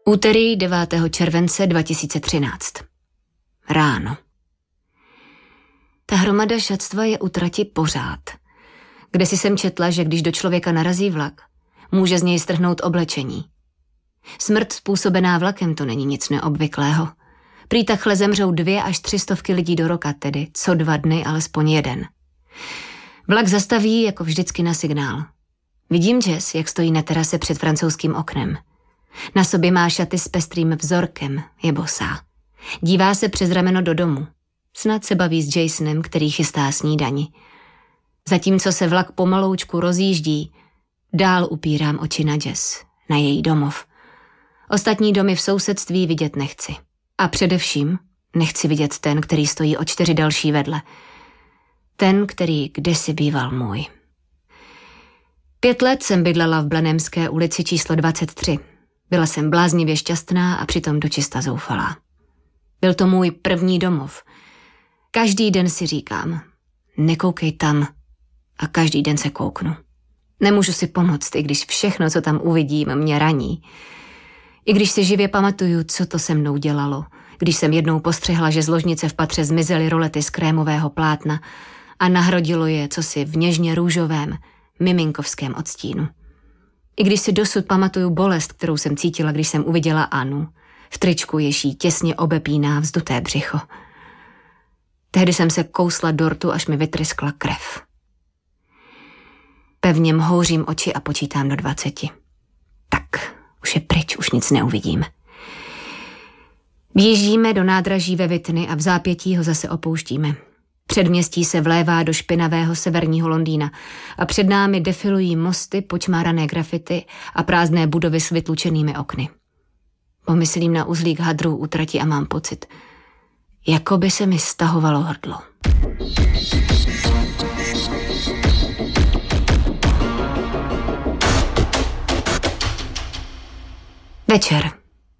Úterý 9. července 2013. Ráno. Ta hromada šatstva je u trati pořád. Kdesi jsem četla, že když do člověka narazí vlak, může z něj strhnout oblečení. Smrt způsobená vlakem to není nic neobvyklého. Prý takhle zemřou 2 až 300 lidí do roka, tedy co 2 dny alespoň jeden. Vlak zastaví jako vždycky na signál. Vidím Jess, jak stojí na terase před francouzským oknem. Na sobě má šaty s pestrým vzorkem, je bosá. Dívá se přes rameno do domu. Snad se baví s Jasonem, který chystá snídani. Zatímco se vlak pomaloučku rozjíždí, dál upírám oči na Jess, na její domov. Ostatní domy v sousedství vidět nechci. A především nechci vidět ten, který stojí o 4 další vedle. Ten, který kdysi býval můj. 5 let jsem bydlela v Blanemské ulici číslo 23. Byla jsem bláznivě šťastná a přitom dočista zoufalá. Byl to můj první domov. Každý den si říkám, nekoukej tam, a každý den se kouknu. Nemůžu si pomoct, i když všechno, co tam uvidím, mě raní. I když si živě pamatuju, co to se mnou dělalo, když jsem jednou postřehla, že z ložnice v patře zmizely rolety z krémového plátna a nahrodilo je cosi v něžně růžovém, miminkovském odstínu. I když si dosud pamatuju bolest, kterou jsem cítila, když jsem uviděla Anu, v tričku, jež jí těsně obepíná vzduté břicho. Tehdy jsem se kousla dortu, až mi vytryskla krev. Pevně mhouřím oči a počítám do 20. Tak, už je pryč, už nic neuvidím. Vjíždíme do nádraží ve Witney a v zápětí ho zase opouštíme. Předměstí se vlévá do špinavého severního Londýna a před námi defilují mosty, počmárané grafity a prázdné budovy s vytlučenými okny. Pomyslím na uzlík hadrů u trati a mám pocit, jako by se mi stahovalo hrdlo. Večer.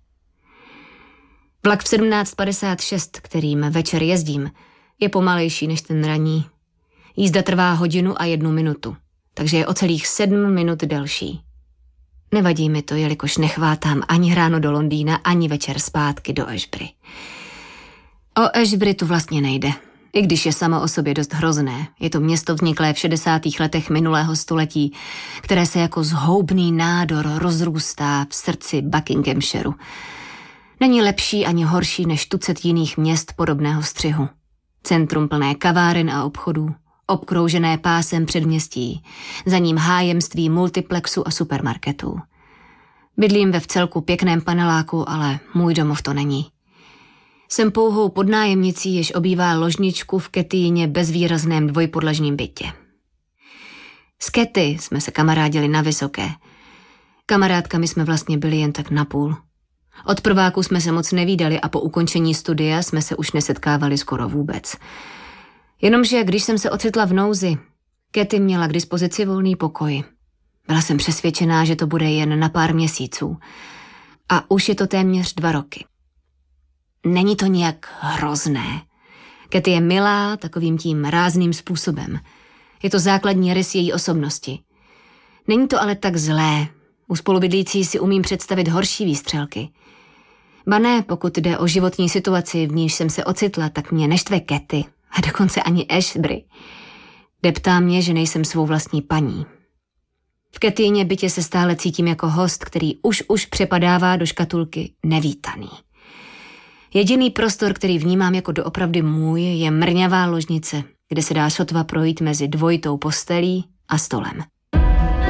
Vlak v 17:56, kterým večer jezdím, je pomalejší než ten ranní. Jízda trvá 1 hodinu a 1 minutu, takže je o celých 7 minut delší. Nevadí mi to, jelikož nechvátám ani ráno do Londýna, ani večer zpátky do Ashbury. O Ashbury tu vlastně nejde, i když je samo o sobě dost hrozné. Je to město vzniklé v 60. letech minulého století, které se jako zhoubný nádor rozrůstá v srdci Buckinghamshireu. Není lepší ani horší než tucet jiných měst podobného střihu. Centrum plné kaváren a obchodů, obkroužené pásem předměstí, za ním hájemství multiplexu a supermarketů. Bydlím ve vcelku pěkném paneláku, ale můj domov to není. Jsem pouhou podnájemnicí, jež obývá ložničku v Cathyjině bezvýrazném dvojpodlažním bytě. S Cathy jsme se kamarádili na vysoké. Kamarádkami jsme vlastně byli jen tak napůl. Od prváku jsme se moc nevídali a po ukončení studia jsme se už nesetkávali skoro vůbec. Jenomže když jsem se ocitla v nouzi, Cathy měla k dispozici volný pokoj. Byla jsem přesvědčená, že to bude jen na pár měsíců. A už je to téměř 2 roky. Není to nějak hrozné. Cathy je milá takovým tím rázným způsobem. Je to základní rys její osobnosti. Není to ale tak zlé. U spolubydlící si umím představit horší výstřelky. Ba ne, pokud jde o životní situaci, v níž jsem se ocitla, tak mě neštve Cathy a dokonce ani Ashbury. Deptá mě, že nejsem svou vlastní paní. V Cathyjině bytě se stále cítím jako host, který už přepadává do škatulky nevítaný. Jediný prostor, který vnímám jako doopravdy můj, je mrňavá ložnice, kde se dá sotva projít mezi dvojitou postelí a stolem.